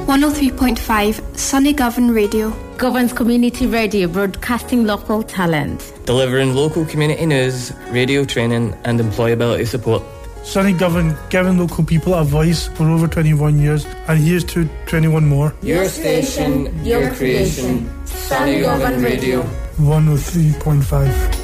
103.5 Sunny Govan Radio. Govern's community radio, broadcasting local talent. Delivering local community news, radio training and employability support. Sunny Govan, giving local people a voice for over 21 years, and here's to 21 more. Your station, your creation, Sunny Govan Radio. 103.5.